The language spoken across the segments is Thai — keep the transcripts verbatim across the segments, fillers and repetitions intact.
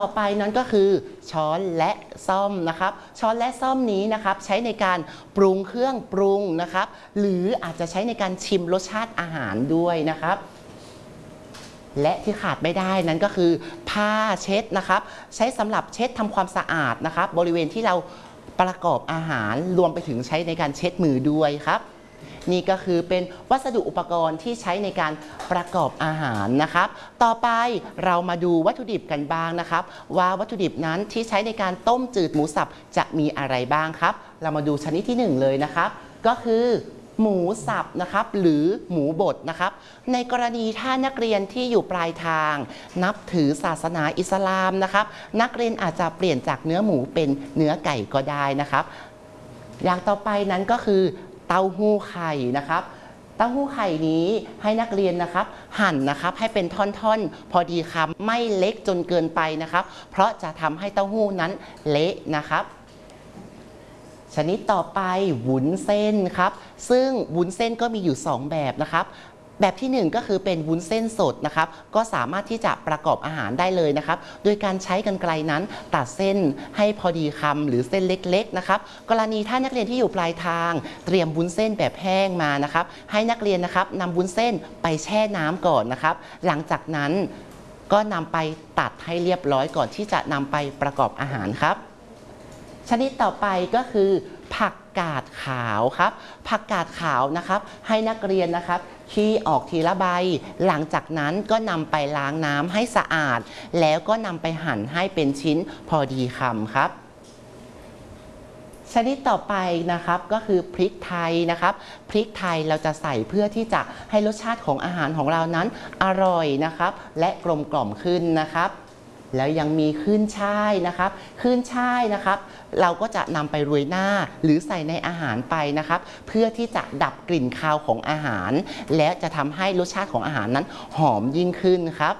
ต่อไปนั้นก็คือช้อนและซ่อมนะครับช้อนและซ่อมนี้นะครับใช้ในการปรุงเครื่องปรุงนะครับหรืออาจจะใช้ในการชิมรสชาติอาหารด้วยนะครับและที่ขาดไม่ได้นั้นก็คือผ้าเช็ดนะครับใช้สำหรับเช็ดทำความสะอาดนะครับบริเวณที่เราประกอบอาหารรวมไปถึงใช้ในการเช็ดมือด้วยครับนี่ก็คือเป็นวัสดุอุปกรณ์ที่ใช้ในการประกอบอาหารนะครับต่อไปเรามาดูวัตถุดิบกันบ้างนะครับว่าวัตถุดิบนั้นที่ใช้ในการต้มจืดหมูสับจะมีอะไรบ้างครับเรามาดูชนิดที่หนึ่งเลยนะครับก็คือหมูสับนะครับหรือหมูบดนะครับในกรณีถ้านักเรียนที่อยู่ปลายทางนับถือศาสนาอิสลามนะครับนักเรียนอาจจะเปลี่ยนจากเนื้อหมูเป็นเนื้อไก่ก็ได้นะครับอย่างต่อไปนั้นก็คือเต้าหู้ไข่นะครับเต้าหู้ไข่นี้ให้นักเรียนนะครับหั่นนะครับให้เป็นท่อนๆพอดีคำไม่เล็กจนเกินไปนะครับเพราะจะทำให้เต้าหู้นั้นเละนะครับชนิดต่อไปวุ้นเส้นครับซึ่งวุ้นเส้นก็มีอยู่สองแบบนะครับแบบที่หนึ่งก็คือเป็นวุ้นเส้นสดนะครับก็สามารถที่จะประกอบอาหารได้เลยนะครับโดยการใช้กรรไกรนั้นตัดเส้นให้พอดีคำหรือเส้นเล็กๆนะครับกรณีถ้านักเรียนที่อยู่ปลายทางเตรียมวุ้นเส้นแบบแห้งมานะครับให้นักเรียนนะครับนำวุ้นเส้นไปแช่น้ำก่อนนะครับหลังจากนั้นก็นำไปตัดให้เรียบร้อยก่อนที่จะนำไปประกอบอาหารครับชนิดต่อไปก็คือผักกาดขาวครับผักกาดขาวนะครับให้นักเรียนนะครับขี้ออกทีละใบหลังจากนั้นก็นำไปล้างน้ำให้สะอาดแล้วก็นำไปหั่นให้เป็นชิ้นพอดีคำครับชนิดต่อไปนะครับก็คือพริกไทยนะครับพริกไทยเราจะใส่เพื่อที่จะให้รสชาติของอาหารของเรานั้นอร่อยนะครับและกลมกล่อมขึ้นนะครับแล้วยังมีขึ้นช่ายนะครับขึ้นช่ายนะครับเราก็จะนำไปโรยหน้าหรือใส่ในอาหารไปนะครับเพื่อที่จะดับกลิ่นคาวของอาหารและจะทำให้รสชาติของอาหารนั้นหอมยิ่งขึ้นครับ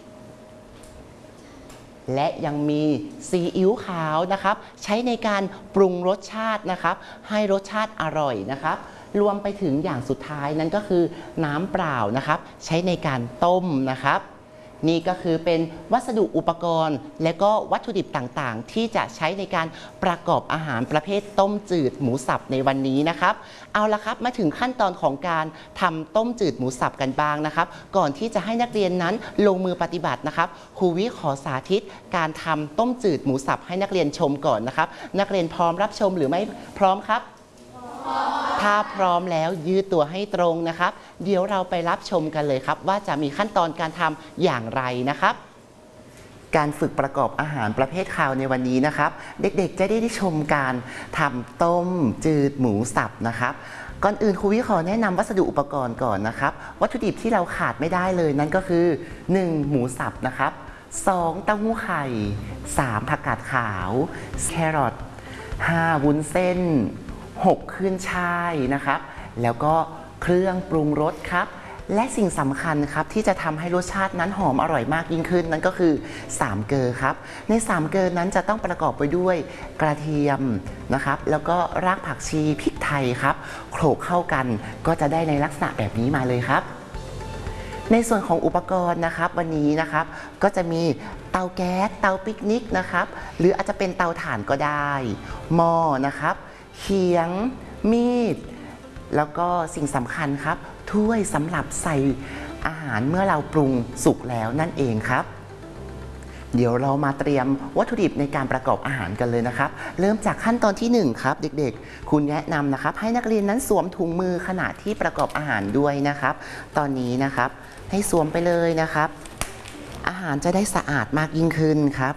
และยังมีซีอิ๊วขาวนะครับใช้ในการปรุงรสชาตินะครับให้รสชาติอร่อยนะครับรวมไปถึงอย่างสุดท้ายนั้นก็คือน้ำเปล่านะครับใช้ในการต้มนะครับนี่ก็คือเป็นวัสดุอุปกรณ์และก็วัตถุดิบต่างๆที่จะใช้ในการประกอบอาหารประเภทต้มจืดหมูสับในวันนี้นะครับเอาละครับมาถึงขั้นตอนของการทำต้มจืดหมูสับกันบ้างนะครับก่อนที่จะให้นักเรียนนั้นลงมือปฏิบัตินะครับครูวิขอสาธิตการทำต้มจืดหมูสับให้นักเรียนชมก่อนนะครับนักเรียนพร้อมรับชมหรือไม่พร้อมครับถ้าพร้อมแล้วยืดตัวให้ตรงนะครับเดี๋ยวเราไปรับชมกันเลยครับว่าจะมีขั้นตอนการทำอย่างไรนะครับการฝึกประกอบอาหารประเภทคาวในวันนี้นะครับเด็กๆจะได้ได้ชมการทำต้มจืดหมูสับนะครับก่อนอื่นครูวิขอแนะนำวัสดุอุปกรณ์ก่อนนะครับวัตถุดิบที่เราขาดไม่ได้เลยนั่นก็คือหนึ่งหมูสับนะครับสองเต้าหู้ไข่สามผักกาดขาวแครอทห้าวุ้นเส้นหกขึ้นช่ายนะครับแล้วก็เครื่องปรุงรสครับและสิ่งสำคัญครับที่จะทำให้รสชาตินั้นหอมอร่อยมากยิ่งขึ้นนั่นก็คือสามเกลอครับในสามเกลอนั้นจะต้องประกอบไปด้วยกระเทียมนะครับแล้วก็รากผักชีพริกไทยครับโขลกเข้ากันก็จะได้ในลักษณะแบบนี้มาเลยครับในส่วนของอุปกรณ์นะครับวันนี้นะครับก็จะมีเตาแก๊สเตาปิกนิกนะครับหรืออาจจะเป็นเตาถ่านก็ได้หม้อนะครับเขียงมีดแล้วก็สิ่งสำคัญครับถ้วยสำหรับใส่อาหารเมื่อเราปรุงสุกแล้วนั่นเองครับเดี๋ยวเรามาเตรียมวัตถุดิบในการประกอบอาหารกันเลยนะครับเริ่มจากขั้นตอนที่หนึ่งครับเด็กๆคุณแนะนำนะครับให้นักเรียนนั้นสวมถุงมือขณะที่ประกอบอาหารด้วยนะครับตอนนี้นะครับให้สวมไปเลยนะครับอาหารจะได้สะอาดมากยิ่งขึ้นครับ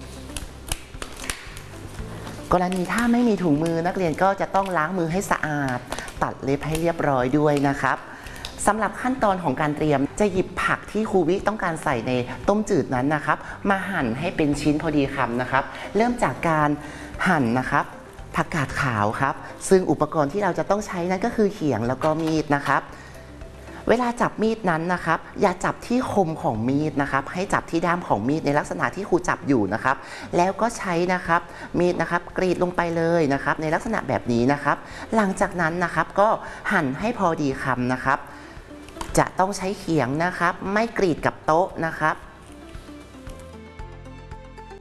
กรณีถ้าไม่มีถุงมือนักเรียนก็จะต้องล้างมือให้สะอาดตัดเล็บให้เรียบร้อยด้วยนะครับสำหรับขั้นตอนของการเตรียมจะหยิบผักที่ครูวิต้องการใส่ในต้มจืดนั้นนะครับมาหั่นให้เป็นชิ้นพอดีคำนะครับเริ่มจากการหั่นนะครับผักกาดขาวครับซึ่งอุปกรณ์ที่เราจะต้องใช้นั้นก็คือเขียงแล้วก็มีดนะครับเวลาจับมีดนั้นนะครับอย่าจับที่คมของมีดนะครับให้จับที่ด้ามของมีดในลักษณะที่ครูจับอยู่นะครับแล้วก็ใช้นะครับมีดนะครับกรีดลงไปเลยนะครับในลักษณะแบบนี้นะครับหลังจากนั้นนะครับก็หั่นให้พอดีคำนะครับจะต้องใช้เขียงนะครับไม่กรีดกับโต๊ะนะครับ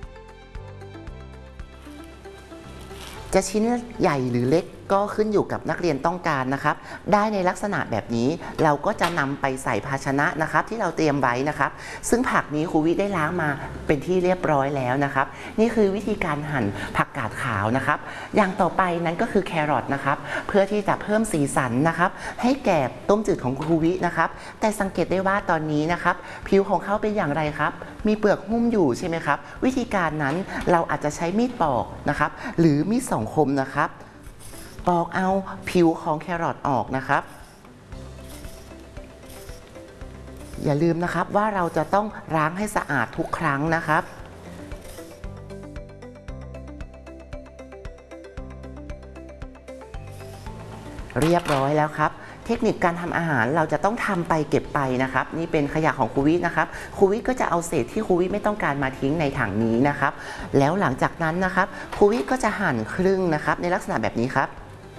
จะชิ้นใหญ่หรือเล็กก็ขึ้นอยู่กับนักเรียนต้องการนะครับได้ในลักษณะแบบนี้เราก็จะนำไปใส่ภาชนะนะครับที่เราเตรียมไว้นะครับซึ่งผักนี้ครูวิได้ล้างมาเป็นที่เรียบร้อยแล้วนะครับนี่คือวิธีการหั่นผักกาดขาวนะครับอย่างต่อไปนั้นก็คือแครอทนะครับเพื่อที่จะเพิ่มสีสันนะครับให้แก่ต้มจืดของครูวินะครับแต่สังเกตได้ว่าตอนนี้นะครับผิวของเขาเป็นอย่างไรครับมีเปลือกหุ้มอยู่ใช่ไหมครับวิธีการนั้นเราอาจจะใช้มีดปอกนะครับหรือมีดสองคมนะครับปอกเอาผิวของแครอทออกนะครับอย่าลืมนะครับว่าเราจะต้องล้างให้สะอาดทุกครั้งนะครับเรียบร้อยแล้วครับเทคนิคการทำอาหารเราจะต้องทำไปเก็บไปนะครับนี่เป็นขยะของครูวินะครับครูวิก็จะเอาเศษที่ครูวิไม่ต้องการมาทิ้งในถังนี้นะครับแล้วหลังจากนั้นนะครับครูวิก็จะหั่นครึ่งนะครับในลักษณะแบบนี้ครับ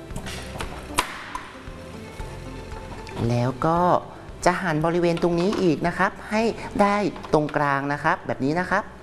แล้วก็จะหั่นบริเวณตรงนี้อีกนะครับให้ได้ตรงกลางนะครับแบบนี้นะครับ